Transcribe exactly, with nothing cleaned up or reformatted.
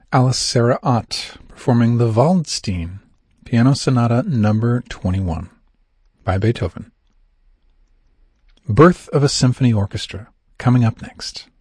Alice Sarah Ott performing the Waldstein, Piano Sonata number twenty-one by Beethoven. Birth of a Symphony Orchestra, coming up next.